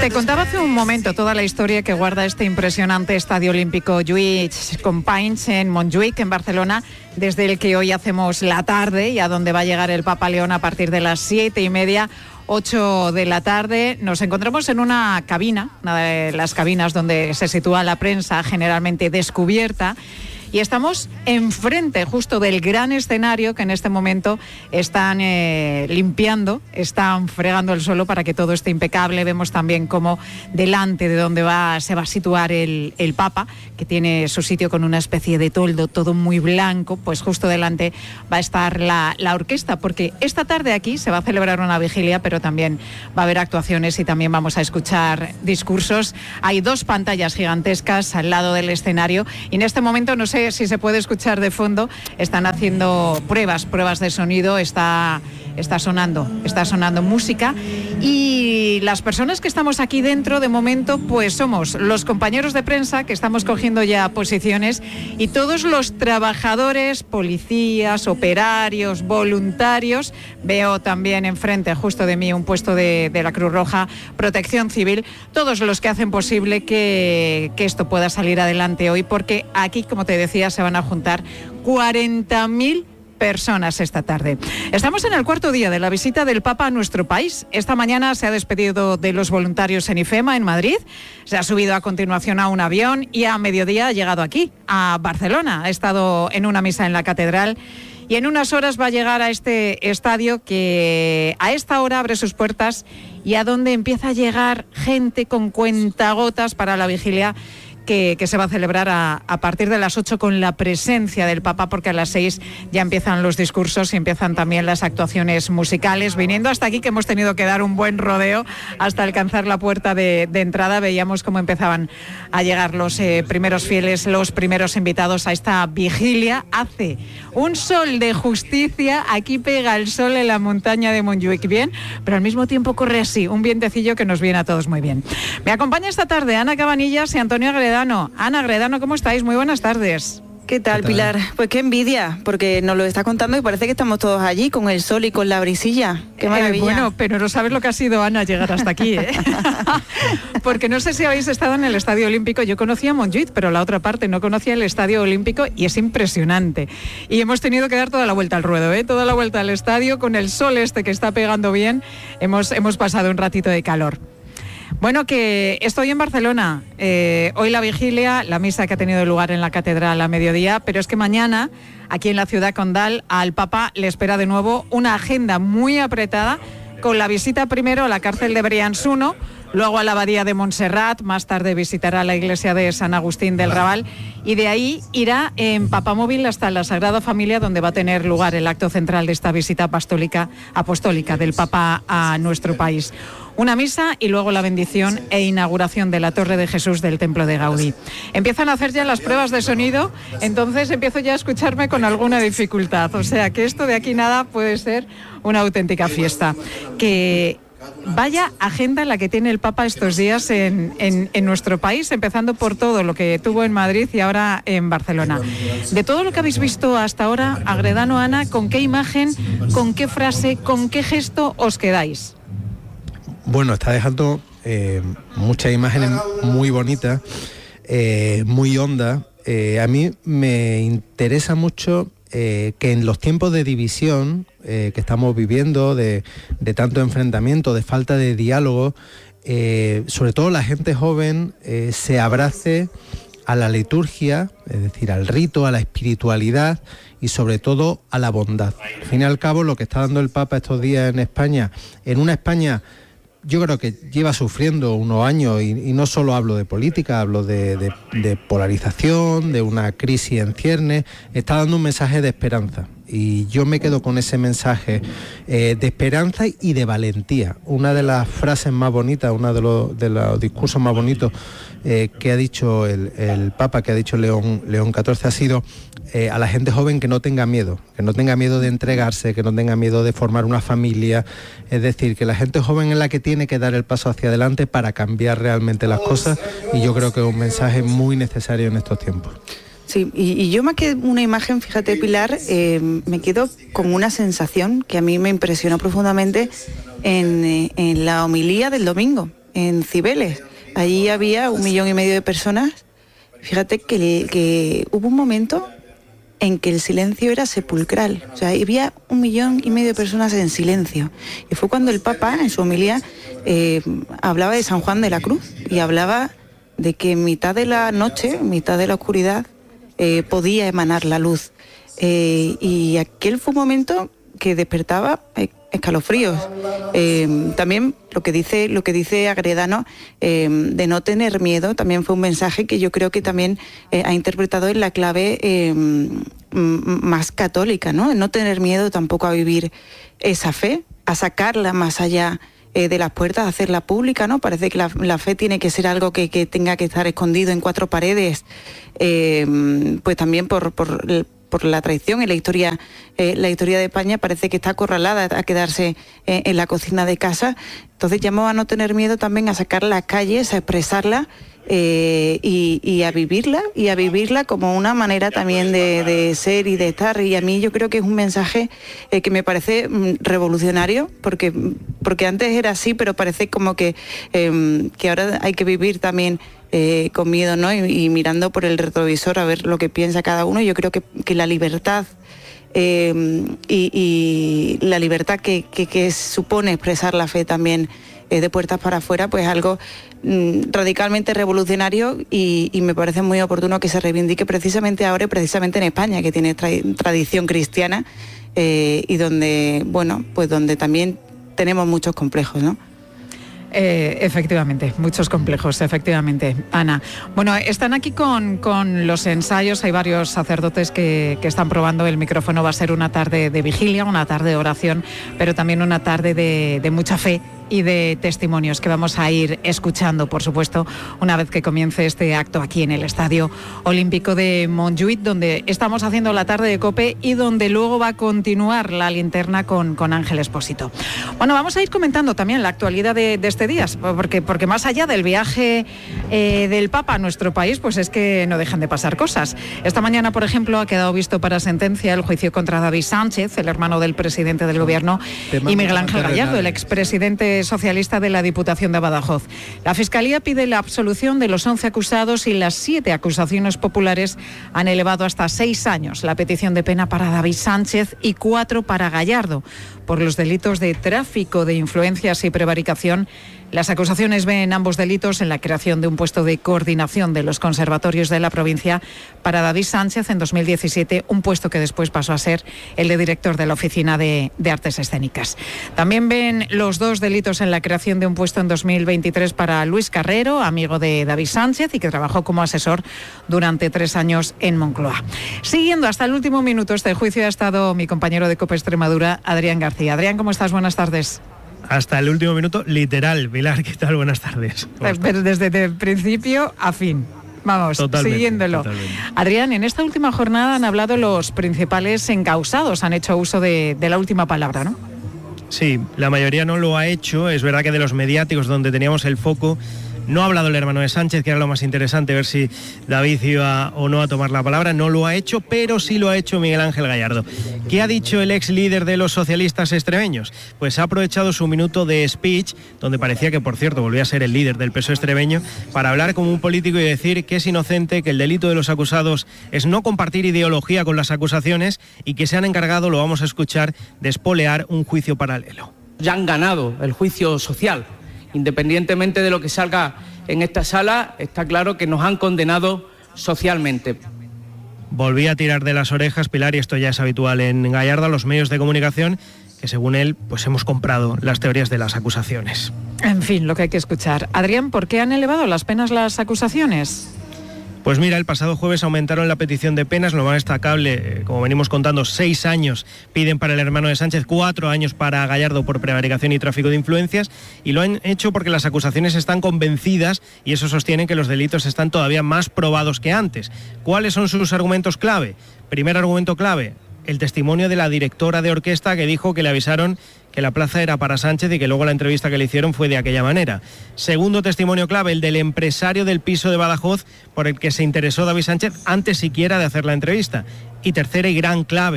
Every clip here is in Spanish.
Te contaba hace un momento toda la historia que guarda este impresionante Estadio Olímpico Lluís Companys en Montjuïc, en Barcelona, desde el que hoy hacemos la tarde y a donde va a llegar el Papa León a partir de las 7:30, 8 de la tarde. Nos encontramos en una cabina, una de las cabinas donde se sitúa la prensa, generalmente descubierta, y estamos enfrente justo del gran escenario que en este momento están limpiando, están fregando el suelo para que todo esté impecable. Vemos también cómo delante de donde se va a situar el Papa, que tiene su sitio con una especie de toldo, todo muy blanco, pues justo delante va a estar la orquesta, porque esta tarde aquí se va a celebrar una vigilia, pero también va a haber actuaciones y también vamos a escuchar discursos. Hay 2 pantallas gigantescas al lado del escenario y en este momento no sé si se puede escuchar de fondo, están haciendo pruebas de sonido, está sonando música, y las personas que estamos aquí dentro de momento pues somos los compañeros de prensa que estamos cogiendo ya posiciones y todos los trabajadores, policías, operarios, voluntarios. Veo también enfrente justo de mí un puesto de la Cruz Roja, Protección Civil, todos los que hacen posible que esto pueda salir adelante hoy, porque aquí, como te decía, se van a juntar 40.000 personas esta tarde. Estamos en el 4.º día de la visita del Papa a nuestro país. Esta mañana se ha despedido de los voluntarios en IFEMA, en Madrid. Se ha subido a continuación a un avión y a mediodía ha llegado aquí, a Barcelona. Ha estado en una misa en la catedral y en unas horas va a llegar a este estadio que a esta hora abre sus puertas y a donde empieza a llegar gente con cuentagotas para la vigilia que se va a celebrar a partir de las 8 con la presencia del Papa, porque a las 6 ya empiezan los discursos y empiezan también las actuaciones musicales. Viniendo hasta aquí, que hemos tenido que dar un buen rodeo hasta alcanzar la puerta de entrada, veíamos cómo empezaban a llegar los primeros fieles, los primeros invitados a esta vigilia. Hace un sol de justicia, aquí pega el sol en la montaña de Montjuïc bien, pero al mismo tiempo corre así, un vientecillo que nos viene a todos muy bien. Me acompaña esta tarde Ana Cabanillas y Antonio Agredano. Ana Agredano, ¿cómo estáis? Muy buenas tardes. ¿Qué tal, Pilar? Pues qué envidia, porque nos lo está contando y parece que estamos todos allí con el sol y con la brisilla. ¡Qué maravilla! Bueno, pero no sabes lo que ha sido, Ana, llegar hasta aquí, ¿eh? Porque no sé si habéis estado en el Estadio Olímpico. Yo conocía Montjuïc, pero la otra parte no conocía el Estadio Olímpico y es impresionante. Y hemos tenido que dar toda la vuelta al ruedo, ¿eh? Toda la vuelta al estadio con el sol que está pegando bien. Hemos pasado un ratito de calor. Bueno, que estoy en Barcelona. Hoy la vigilia, la misa que ha tenido lugar en la catedral a mediodía, pero es que mañana, aquí en la ciudad condal, al Papa le espera de nuevo una agenda muy apretada, con la visita primero a la cárcel de Brians 1, luego a la abadía de Montserrat, más tarde visitará la iglesia de San Agustín del Raval y de ahí irá en papamóvil hasta la Sagrada Familia, donde va a tener lugar el acto central de esta visita apostólica del Papa a nuestro país. Una misa y luego la bendición e inauguración de la Torre de Jesús del Templo de Gaudí. Empiezan a hacer ya las pruebas de sonido, entonces empiezo ya a escucharme con alguna dificultad. O sea que esto de aquí nada puede ser una auténtica fiesta. Que vaya agenda la que tiene el Papa estos días en nuestro país, empezando por todo lo que tuvo en Madrid y ahora en Barcelona. De todo lo que habéis visto hasta ahora, Agredano, Ana, ¿con qué imagen, con qué frase, con qué gesto os quedáis? Bueno, está dejando muchas imágenes muy bonitas, muy hondas. A mí me interesa mucho que en los tiempos de división que estamos viviendo, de tanto enfrentamiento, de falta de diálogo, sobre todo la gente joven se abrace a la liturgia, es decir, al rito, a la espiritualidad y sobre todo a la bondad. Al fin y al cabo, lo que está dando el Papa estos días en España, en una España yo creo que lleva sufriendo unos años, y no solo hablo de política, hablo de polarización, de una crisis en ciernes, está dando un mensaje de esperanza. Y yo me quedo con ese mensaje de esperanza y de valentía. Una de las frases más bonitas, uno de los discursos más bonitos que ha dicho el Papa, que ha dicho León XIV, ha sido a la gente joven que no tenga miedo de entregarse, que no tenga miedo de formar una familia. Es decir, que la gente joven es la que tiene que dar el paso hacia adelante para cambiar realmente las cosas, y yo creo que es un mensaje muy necesario en estos tiempos. Sí, y yo más que una imagen, fíjate, Pilar, me quedo con una sensación que a mí me impresionó profundamente en la homilía del domingo. en Cibeles. Allí había 1,5 millones de personas. Fíjate que hubo un momento en que el silencio era sepulcral. O sea, había 1,5 millones de personas en silencio. Y fue cuando el Papa, en su homilía, hablaba de San Juan de la Cruz y hablaba de que en mitad de la noche, en mitad de la oscuridad, podía emanar la luz. Y aquel fue un momento que despertaba escalofríos. También lo que dice Agredano, de no tener miedo, también fue un mensaje que yo creo que también ha interpretado en la clave más católica, ¿no? No tener miedo tampoco a vivir esa fe, a sacarla más allá de las puertas, a hacerla pública, ¿no? Parece que la fe tiene que ser algo que tenga que estar escondido en 4 paredes, pues también por la tradición y la historia de España parece que está acorralada a quedarse en la cocina de casa. Entonces llamo a no tener miedo también a sacar las calles, a expresarla y a vivirla como una manera también de ser y de estar. Y a mí yo creo que es un mensaje que me parece revolucionario, porque antes era así, pero parece como que ahora hay que vivir también con miedo, ¿no? Y mirando por el retrovisor a ver lo que piensa cada uno. Yo creo que la libertad y la libertad que supone expresar la fe también de puertas para afuera, pues algo radicalmente revolucionario y me parece muy oportuno que se reivindique precisamente ahora y precisamente en España, que tiene tradición cristiana y donde, bueno, pues donde también tenemos muchos complejos, ¿no? Efectivamente, muchos complejos, efectivamente, Ana. Bueno, están aquí con los ensayos, hay varios sacerdotes que están probando el micrófono. Va a ser una tarde de vigilia, una tarde de oración, pero también una tarde de mucha fe y de testimonios que vamos a ir escuchando, por supuesto, una vez que comience este acto aquí en el Estadio Olímpico de Montjuïc, donde estamos haciendo la tarde de COPE y donde luego va a continuar la linterna con Ángel Expósito. Bueno, vamos a ir comentando también la actualidad de este día, porque más allá del viaje del Papa a nuestro país, pues es que no dejan de pasar cosas. Esta mañana, por ejemplo, ha quedado visto para sentencia el juicio contra David Sánchez, el hermano del presidente del Gobierno, y Miguel Ángel Gallardo, el expresidente socialista de la Diputación de Badajoz. La Fiscalía pide la absolución de los 11 acusados y las 7 acusaciones populares han elevado hasta 6 años la petición de pena para David Sánchez y 4 para Gallardo por los delitos de tráfico de influencias y prevaricación. Las acusaciones ven ambos delitos en la creación de un puesto de coordinación de los conservatorios de la provincia para David Sánchez en 2017, un puesto que después pasó a ser el de director de la Oficina de Artes Escénicas. También ven los 2 delitos en la creación de un puesto en 2023 para Luis Carrero, amigo de David Sánchez y que trabajó como asesor durante 3 años en Moncloa. Siguiendo hasta el último minuto este juicio ha estado mi compañero de COPE Extremadura, Adrián García. Adrián, ¿cómo estás? Buenas tardes. Hasta el último minuto, literal. Pilar, ¿qué tal? Buenas tardes. Pero desde el principio a fin. Vamos, siguiéndolo. Totalmente. Adrián, en esta última jornada han hablado los principales encausados, han hecho uso de la última palabra, ¿no? Sí, la mayoría no lo ha hecho. Es verdad que de los mediáticos donde teníamos el foco, no ha hablado el hermano de Sánchez, que era lo más interesante, ver si David iba o no a tomar la palabra. No lo ha hecho, pero sí lo ha hecho Miguel Ángel Gallardo. ¿Qué ha dicho el ex líder de los socialistas extremeños? Pues ha aprovechado su minuto de speech, donde parecía que, por cierto, volvía a ser el líder del PSOE extremeño, para hablar como un político y decir que es inocente, que el delito de los acusados es no compartir ideología con las acusaciones y que se han encargado, lo vamos a escuchar, de espolear un juicio paralelo. Ya han ganado el juicio social. Independientemente de lo que salga en esta sala, está claro que nos han condenado socialmente. Volvía a tirar de las orejas, Pilar, y esto ya es habitual en Gallardo, a los medios de comunicación, que según él, pues hemos comprado las teorías de las acusaciones. En fin, lo que hay que escuchar. Adrián, ¿por qué han elevado las penas las acusaciones? Pues mira, el pasado jueves aumentaron la petición de penas, lo más destacable, como venimos contando, 6 años piden para el hermano de Sánchez, 4 años para Gallardo por prevaricación y tráfico de influencias, y lo han hecho porque las acusaciones están convencidas y eso sostienen que los delitos están todavía más probados que antes. ¿Cuáles son sus argumentos clave? Primer argumento clave, el testimonio de la directora de orquesta que dijo que le avisaron que la plaza era para Sánchez y que luego la entrevista que le hicieron fue de aquella manera. Segundo testimonio clave, el del empresario del piso de Badajoz por el que se interesó David Sánchez antes siquiera de hacer la entrevista. Y tercera y gran clave,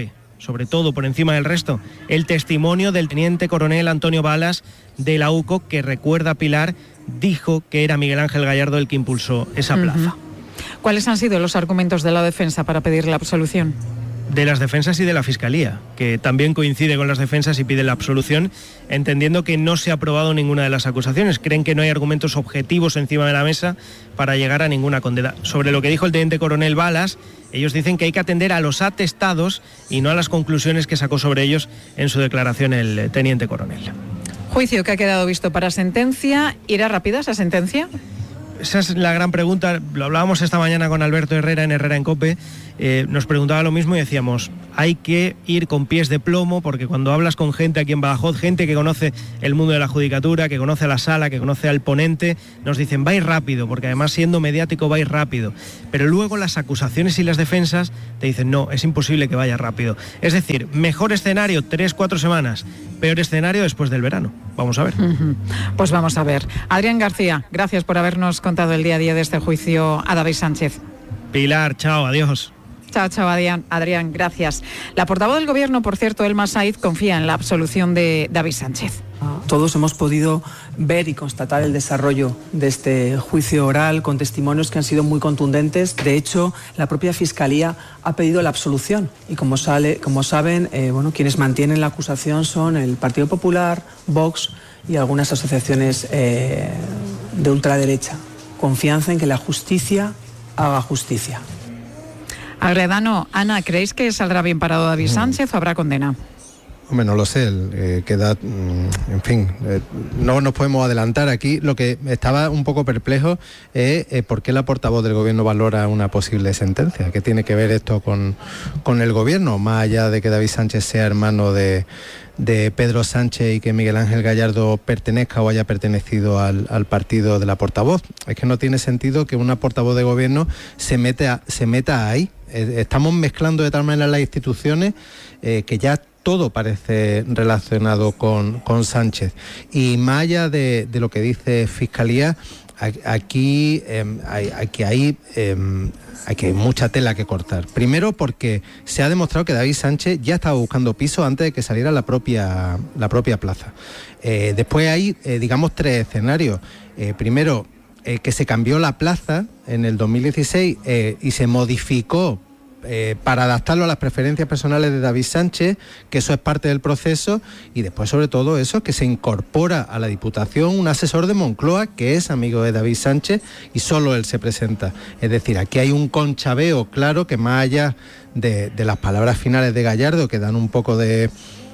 sobre todo por encima del resto, el testimonio del teniente coronel Antonio Balas de la UCO, que, recuerda Pilar, dijo que era Miguel Ángel Gallardo el que impulsó esa plaza. ¿Cuáles han sido los argumentos de la defensa para pedir la absolución? De las defensas y de la Fiscalía, que también coincide con las defensas y pide la absolución, entendiendo que no se ha aprobado ninguna de las acusaciones. Creen que no hay argumentos objetivos encima de la mesa para llegar a ninguna condena. Sobre lo que dijo el teniente coronel Balas, ellos dicen que hay que atender a los atestados y no a las conclusiones que sacó sobre ellos en su declaración el teniente coronel. Juicio que ha quedado visto para sentencia. ¿Irá rápida esa sentencia? Esa es la gran pregunta. Lo hablábamos esta mañana con Alberto Herrera en COPE. Nos preguntaba lo mismo y decíamos, hay que ir con pies de plomo, porque cuando hablas con gente aquí en Badajoz, gente que conoce el mundo de la judicatura, que conoce la sala, que conoce al ponente, nos dicen, va a ir rápido, porque además siendo mediático va a ir rápido. Pero luego las acusaciones y las defensas te dicen, no, es imposible que vaya rápido. Es decir, mejor escenario 3-4 semanas, peor escenario después del verano. Vamos a ver. Pues vamos a ver. Adrián García, gracias por habernos contado el día a día de este juicio a David Sánchez. Pilar, chao, adiós. Chao, Adrián, gracias. La portavoz del Gobierno, por cierto, Elma Said, confía en la absolución de David Sánchez. Todos hemos podido ver y constatar el desarrollo de este juicio oral con testimonios que han sido muy contundentes. De hecho, la propia Fiscalía ha pedido la absolución y como saben, quienes mantienen la acusación son el Partido Popular, Vox y algunas asociaciones de ultraderecha. Confianza en que la justicia haga justicia. Agredano, Ana, ¿creéis que saldrá bien parado David Sánchez o habrá condena? Hombre, no lo sé, no nos podemos adelantar aquí. Lo que estaba un poco perplejo es por qué la portavoz del Gobierno valora una posible sentencia. ¿Qué tiene que ver esto con el Gobierno? Más allá de que David Sánchez sea hermano de Pedro Sánchez y que Miguel Ángel Gallardo pertenezca o haya pertenecido al partido de la portavoz. Es que no tiene sentido que una portavoz de Gobierno se meta ahí. Estamos mezclando de tal manera las instituciones que ya todo parece relacionado con Sánchez. Y más allá de lo que dice Fiscalía, aquí hay mucha tela que cortar. Primero porque se ha demostrado que David Sánchez ya estaba buscando piso antes de que saliera la propia plaza. Después hay, tres escenarios. Primero, que se cambió la plaza en el 2016 y se modificó para adaptarlo a las preferencias personales de David Sánchez, que eso es parte del proceso, y después sobre todo eso, que se incorpora a la Diputación un asesor de Moncloa que es amigo de David Sánchez y solo él se presenta. Es decir, aquí hay un conchabeo claro que más allá de las palabras finales de Gallardo que dan un poco de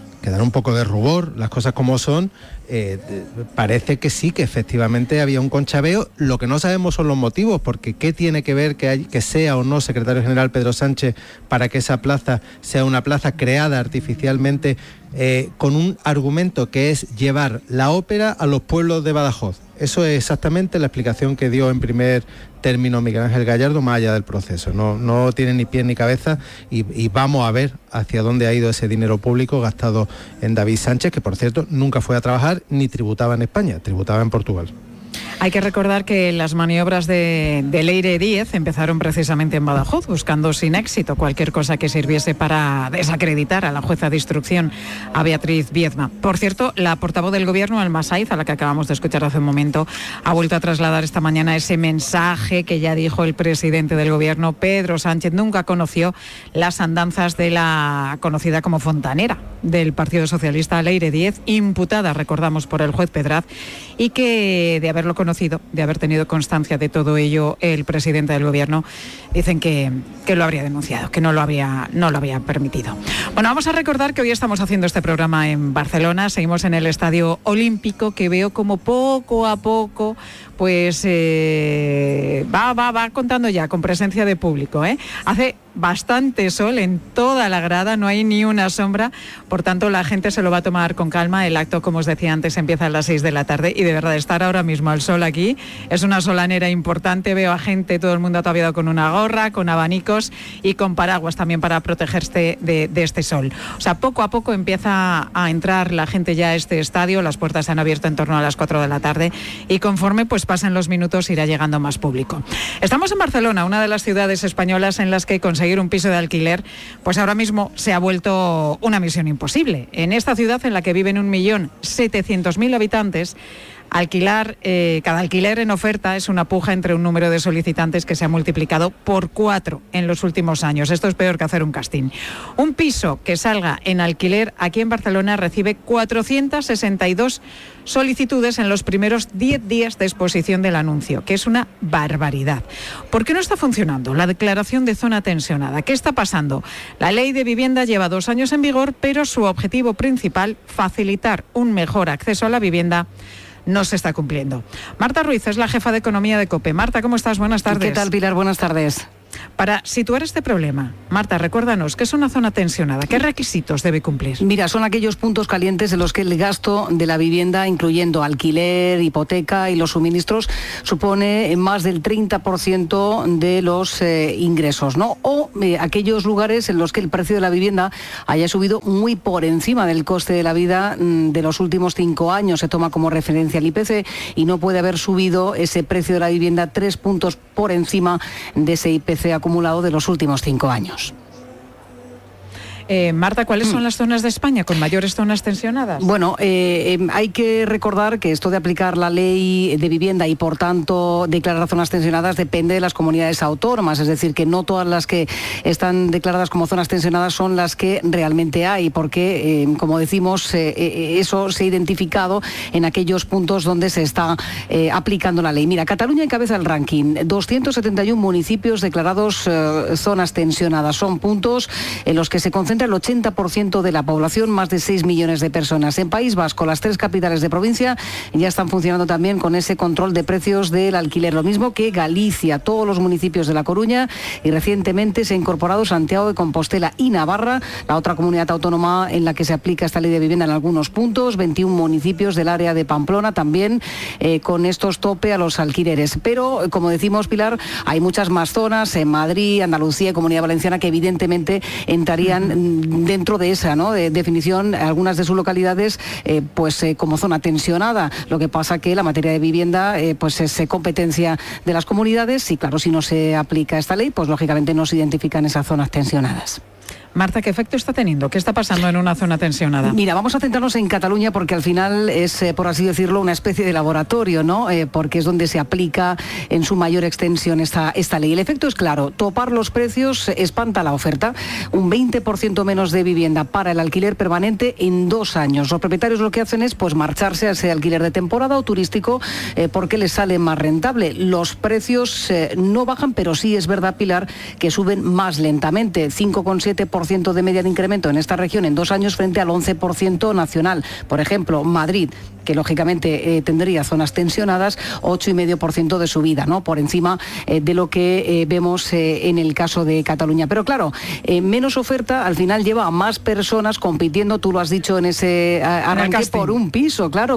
rubor, las cosas como son, parece que sí, que efectivamente había un conchabeo. Lo que no sabemos son los motivos, porque ¿qué tiene que ver que sea o no secretario general Pedro Sánchez para que esa plaza sea una plaza creada artificialmente con un argumento que es llevar la ópera a los pueblos de Badajoz? Eso es exactamente la explicación que dio en primer término Miguel Ángel Gallardo, más allá del proceso. No tiene ni pie ni cabeza y vamos a ver hacia dónde ha ido ese dinero público gastado en David Sánchez, que por cierto nunca fue a trabajar ni tributaba en España, tributaba en Portugal. Hay que recordar que las maniobras de Leire Díez empezaron precisamente en Badajoz, buscando sin éxito cualquier cosa que sirviese para desacreditar a la jueza de instrucción, a Beatriz Viedma. Por cierto, la portavoz del Gobierno, Elma Said, a la que acabamos de escuchar hace un momento, ha vuelto a trasladar esta mañana ese mensaje que ya dijo el presidente del Gobierno, Pedro Sánchez. Nunca conoció las andanzas de la conocida como fontanera del Partido Socialista, Leire Díez, imputada, recordamos, por el juez Pedraz, y que de haberlo conocido, de haber tenido constancia de todo ello, el presidente del Gobierno, dicen que lo habría denunciado, que no lo había permitido. Bueno, vamos a recordar que hoy estamos haciendo este programa en Barcelona, seguimos en el Estadio Olímpico, que veo como poco a poco pues va contando ya con presencia de público, ¿eh? Hace bastante sol en toda la grada, no hay ni una sombra, por tanto la gente se lo va a tomar con calma. El acto, como os decía antes, empieza a las 6 de la tarde y de verdad estar ahora mismo al sol aquí es una solanera importante. Veo a gente, todo el mundo ataviado con una gorra, con abanicos y con paraguas también para protegerse de este sol. O sea, poco a poco empieza a entrar la gente ya a este estadio, las puertas se han abierto en torno a las 4 de la tarde y conforme pasen los minutos irá llegando más público. Estamos en Barcelona, una de las ciudades españolas en las que conseguimos conseguir un piso de alquiler, pues ahora mismo se ha vuelto una misión imposible. En esta ciudad en la que viven 1.700.000 habitantes, cada alquiler en oferta es una puja entre un número de solicitantes que se ha multiplicado por 4 en los últimos años. Esto es peor que hacer un casting. Un piso que salga en alquiler aquí en Barcelona recibe 462 solicitudes en los primeros 10 días de exposición del anuncio, que es una barbaridad. ¿Por qué no está funcionando la declaración de zona tensionada? ¿Qué está pasando? La ley de vivienda lleva 2 años en vigor, pero su objetivo principal, facilitar un mejor acceso a la vivienda, no se está cumpliendo. Marta Ruiz es la jefa de Economía de COPE. Marta, ¿cómo estás? Buenas tardes. ¿Qué tal, Pilar? Buenas tardes. Para situar este problema, Marta, recuérdanos, ¿qué es una zona tensionada? ¿Qué requisitos debe cumplir? Mira, son aquellos puntos calientes en los que el gasto de la vivienda, incluyendo alquiler, hipoteca y los suministros, supone más del 30% de los ingresos, ¿no? O aquellos lugares en los que el precio de la vivienda haya subido muy por encima del coste de la vida de los últimos 5 años. Se toma como referencia el IPC y no puede haber subido ese precio de la vivienda 3 puntos por encima de ese IPC acumulado de los últimos 5 años. Marta, ¿cuáles son las zonas de España con mayores zonas tensionadas? Bueno, hay que recordar que esto de aplicar la ley de vivienda y, por tanto, declarar zonas tensionadas depende de las comunidades autónomas. Es decir, que no todas las que están declaradas como zonas tensionadas son las que realmente hay, porque, como decimos, eso se ha identificado en aquellos puntos donde se está aplicando la ley. Mira, Cataluña encabeza el ranking. 271 municipios declarados zonas tensionadas. Son puntos en los que se concentra el 80% de la población, más de 6 millones de personas. En País Vasco, las 3 capitales de provincia ya están funcionando también con ese control de precios del alquiler, lo mismo que Galicia, todos los municipios de La Coruña, y recientemente se ha incorporado Santiago de Compostela y Navarra, la otra comunidad autónoma en la que se aplica esta ley de vivienda en algunos puntos, 21 municipios del área de Pamplona también con estos tope a los alquileres. Pero, como decimos, Pilar, hay muchas más zonas en Madrid, Andalucía y Comunidad Valenciana que evidentemente entrarían dentro de esa, ¿no?, de definición, algunas de sus localidades como zona tensionada. Lo que pasa que la materia de vivienda pues es competencia de las comunidades y, claro, si no se aplica esta ley, pues lógicamente no se identifican esas zonas tensionadas. Marta, ¿qué efecto está teniendo? ¿Qué está pasando en una zona tensionada? Mira, vamos a centrarnos en Cataluña porque al final es, por así decirlo, una especie de laboratorio, ¿no? Porque es donde se aplica en su mayor extensión esta ley. El efecto es claro, topar los precios espanta la oferta. Un 20% menos de vivienda para el alquiler permanente en 2 años. Los propietarios lo que hacen es pues marcharse a ese alquiler de temporada o turístico porque les sale más rentable. Los precios no bajan, pero sí es verdad, Pilar, que suben más lentamente. 5,7% de media de incremento en esta región en 2 años frente al 11% nacional. Por ejemplo, Madrid, que lógicamente tendría zonas tensionadas, 8,5% de subida, ¿no?, por encima de lo que vemos en el caso de Cataluña. Pero claro, menos oferta al final lleva a más personas compitiendo, tú lo has dicho en ese arranque, por un piso, claro,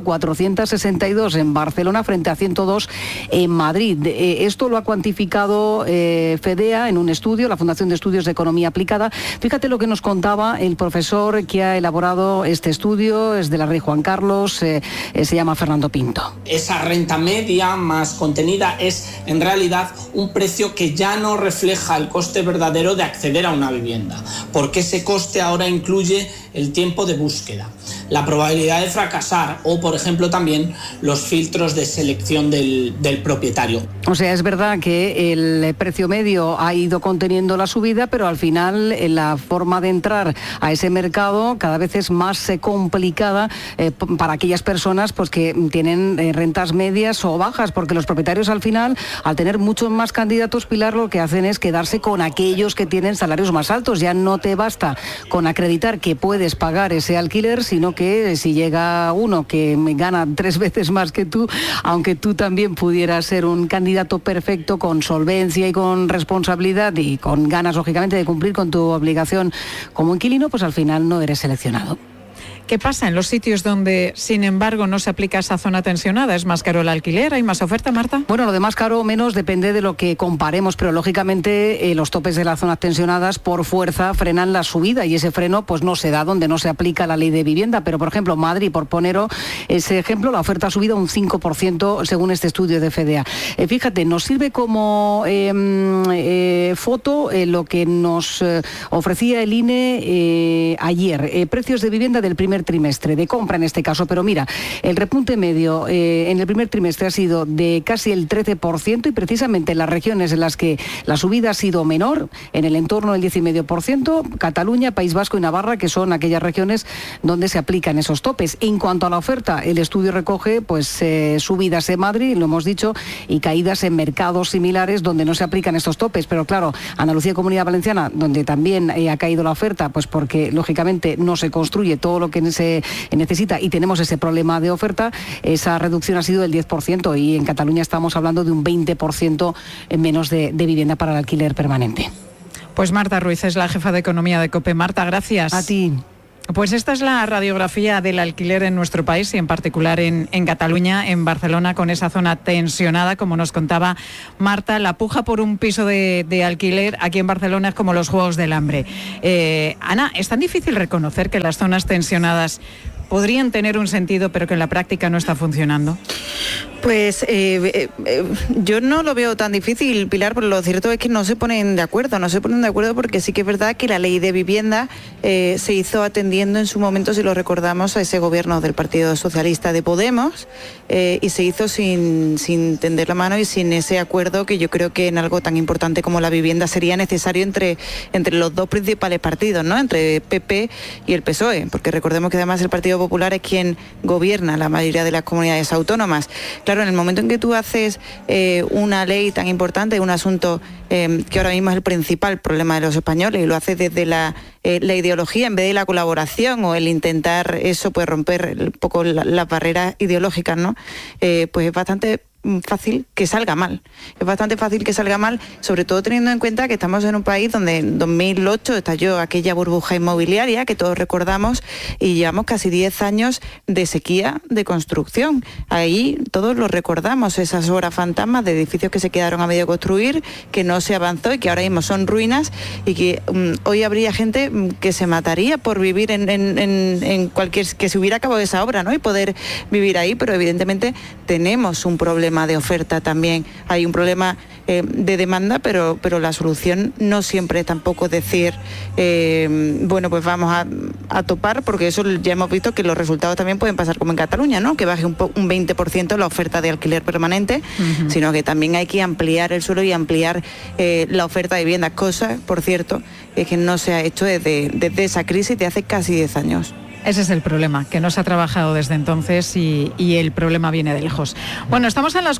462 en Barcelona frente a 102 en Madrid. Esto lo ha cuantificado FEDEA en un estudio, la Fundación de Estudios de Economía Aplicada. Fíjate lo que nos contaba el profesor que ha elaborado este estudio, es de la Rey Juan Carlos, se llama Fernando Pinto. Esa renta media más contenida es en realidad un precio que ya no refleja el coste verdadero de acceder a una vivienda, porque ese coste ahora incluye el tiempo de búsqueda, la probabilidad de fracasar o, por ejemplo, también los filtros de selección del propietario. O sea, es verdad que el precio medio ha ido conteniendo la subida, pero al final la forma de entrar a ese mercado cada vez es más complicada para aquellas personas pues que tienen rentas medias o bajas, porque los propietarios al final, al tener muchos más candidatos, Pilar, lo que hacen es quedarse con aquellos que tienen salarios más altos. Ya no te basta con acreditar que puedes pagar ese alquiler, sino que si llega uno que gana 3 veces más que tú, aunque tú también pudieras ser un candidato perfecto con solvencia y con responsabilidad y con ganas, lógicamente, de cumplir con tu obligación como inquilino, pues al final no eres seleccionado. ¿Qué pasa en los sitios donde, sin embargo, no se aplica esa zona tensionada? ¿Es más caro el alquiler? ¿Hay más oferta, Marta? Bueno, lo de más caro o menos depende de lo que comparemos, pero lógicamente los topes de las zonas tensionadas por fuerza frenan la subida y ese freno pues no se da donde no se aplica la ley de vivienda. Pero, por ejemplo, Madrid, por poneros ese ejemplo, la oferta ha subido un 5% según este estudio de FDA. Fíjate, nos sirve como foto lo que nos ofrecía el INE ayer. Precios de vivienda del primer trimestre, de compra en este caso, pero mira, el repunte medio en el primer trimestre ha sido de casi el 13% y precisamente en las regiones en las que la subida ha sido menor, en el entorno del 10,5%, Cataluña, País Vasco y Navarra, que son aquellas regiones donde se aplican esos topes. En cuanto a la oferta, el estudio recoge pues subidas en Madrid, lo hemos dicho, y caídas en mercados similares donde no se aplican estos topes, pero claro, Andalucía y Comunidad Valenciana, donde también ha caído la oferta, pues porque lógicamente no se construye todo lo que se necesita y tenemos ese problema de oferta, esa reducción ha sido del 10% y en Cataluña estamos hablando de un 20% menos de vivienda para el alquiler permanente. Pues Marta Ruiz es la jefa de Economía de COPE. Marta, gracias. A ti. Pues esta es la radiografía del alquiler en nuestro país y en particular en Cataluña, en Barcelona, con esa zona tensionada, como nos contaba Marta. La puja por un piso de alquiler aquí en Barcelona es como los Juegos del Hambre. Ana, ¿es tan difícil reconocer que las zonas tensionadas podrían tener un sentido, pero que en la práctica no está funcionando? Pues yo no lo veo tan difícil, Pilar, pero lo cierto es que no se ponen de acuerdo porque sí que es verdad que la ley de vivienda se hizo atendiendo en su momento, si lo recordamos, a ese gobierno del Partido Socialista de Podemos y se hizo sin tender la mano y sin ese acuerdo que yo creo que en algo tan importante como la vivienda sería necesario entre los dos principales partidos, ¿no? Entre PP y el PSOE, porque recordemos que además el Partido Popular es quien gobierna la mayoría de las comunidades autónomas. Claro, en el momento en que tú haces una ley tan importante, un asunto que ahora mismo es el principal problema de los españoles y lo haces desde la ideología en vez de la colaboración o el intentar eso, pues romper un poco las barreras ideológicas, ¿no? Pues es bastante fácil que salga mal. Es bastante fácil que salga mal, sobre todo teniendo en cuenta que estamos en un país donde en 2008 estalló aquella burbuja inmobiliaria que todos recordamos y llevamos casi 10 años de sequía de construcción. Ahí todos lo recordamos, esas obras fantasmas de edificios que se quedaron a medio construir, que no se avanzó y que ahora mismo son ruinas y que hoy habría gente que se mataría por vivir en cualquier, que se hubiera acabado esa obra, ¿no? Y poder vivir ahí, pero evidentemente tenemos un problema de oferta también. Hay un problema de demanda, pero la solución no siempre es tampoco decir, bueno, pues vamos a topar, porque eso ya hemos visto que los resultados también pueden pasar como en Cataluña, ¿no? Que baje un 20% la oferta de alquiler permanente, sino que también hay que ampliar el suelo y ampliar la oferta de vivienda, cosa, por cierto, que no se ha hecho desde esa crisis de hace casi 10 años. Ese es el problema, que no se ha trabajado desde entonces y el problema viene de lejos. Bueno, estamos a las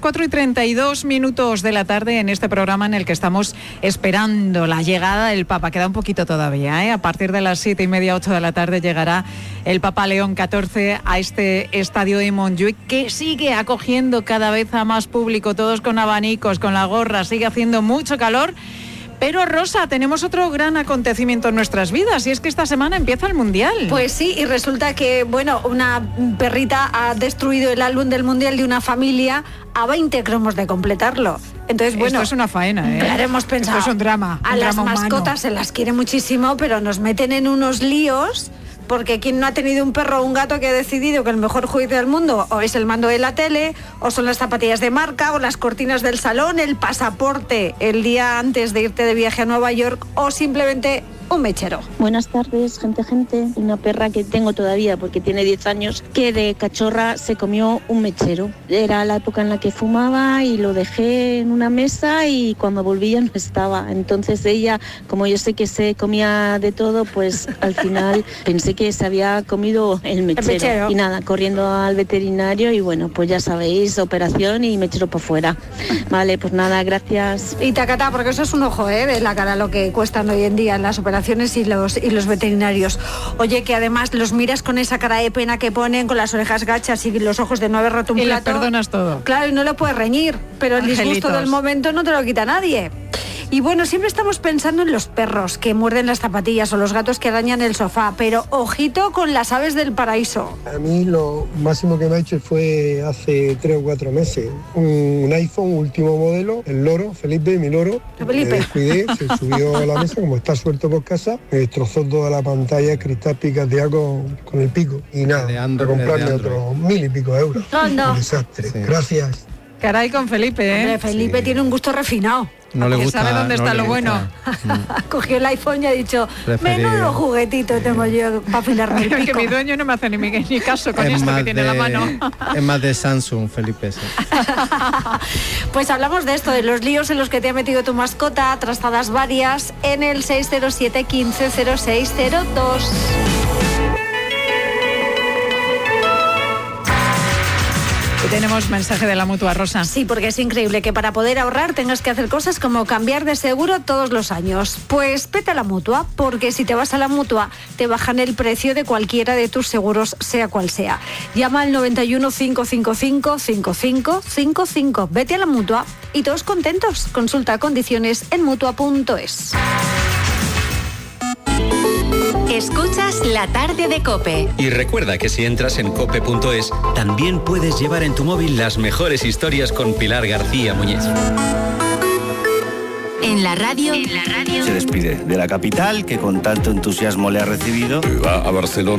4:32 de la tarde en este programa en el que estamos esperando la llegada del Papa. Queda un poquito todavía, ¿eh? A partir de las 7:30, 8 de la tarde llegará el Papa León XIV a este estadio de Montjuïc, que sigue acogiendo cada vez a más público, todos con abanicos, con la gorra, sigue haciendo mucho calor. Pero Rosa, tenemos otro gran acontecimiento en nuestras vidas y es que esta semana empieza el Mundial. Pues sí, y resulta que, bueno, una perrita ha destruido el álbum del Mundial de una familia a 20 cromos de completarlo. Entonces, bueno, esto es una faena, ¿eh? Claro, hemos pensado, esto es un drama. A las mascotas se las quiere muchísimo, pero nos meten en unos líos. Porque quien no ha tenido un perro o un gato que ha decidido que el mejor juguete del mundo o es el mando de la tele, o son las zapatillas de marca, o las cortinas del salón, el pasaporte el día antes de irte de viaje a Nueva York, o simplemente un mechero. Buenas tardes, gente. Una perra que tengo todavía porque tiene 10 años, que de cachorra se comió un mechero. Era la época en la que fumaba y lo dejé en una mesa y cuando volví ya no estaba. Entonces ella, como yo sé que se comía de todo, pues al final pensé que se había comido el mechero. Y nada, corriendo al veterinario y bueno, pues ya sabéis, operación y mechero por fuera. Vale, pues nada, gracias. Y tacatá, porque eso es un ojo, de la cara lo que cuestan hoy en día en las operaciones y los veterinarios. Oye, que además los miras con esa cara de pena que ponen, con las orejas gachas y los ojos de no haber roto un plato. Y le perdonas todo. Claro, y no le puedes reñir, pero el disgusto del momento no te lo quita nadie. Y bueno, siempre estamos pensando en los perros que muerden las zapatillas o los gatos que arañan el sofá, pero ojito con las aves del paraíso. A mí lo máximo que me ha hecho fue hace 3 o 4 meses. Un iPhone último modelo, el loro, Felipe, mi loro. Felipe. Me descuidé, se subió a la mesa, como está suelto por casa, me destrozó toda la pantalla, cristal picateado con el pico. Y nada, a comprarme otros 1000 y pico euros. No. Un desastre. Sí. Gracias. Caray con Felipe, ¿eh? Hombre, Felipe tiene un gusto refinado. No le gusta. Que sabe dónde está lo bueno. Cogió el iPhone y ha dicho, menudo juguetito tengo yo para afilarme el pico. Que mi dueño no me hace ni caso con esto que tiene en la mano. Es más de Samsung, Felipe. Sí. Pues hablamos de esto, de los líos en los que te ha metido tu mascota, trastadas varias, en el 607 15 0602. Y tenemos mensaje de la Mutua, Rosa. Sí, porque es increíble que para poder ahorrar tengas que hacer cosas como cambiar de seguro todos los años. Pues vete a la Mutua, porque si te vas a la Mutua te bajan el precio de cualquiera de tus seguros, sea cual sea. Llama al 91 555 5555. Vete a la Mutua y todos contentos. Consulta condiciones en Mutua.es. Escuchas La Tarde de COPE. Y recuerda que si entras en cope.es, también puedes llevar en tu móvil las mejores historias con Pilar García Muñiz. En la radio. Se despide de la capital, que con tanto entusiasmo le ha recibido. Va a Barcelona.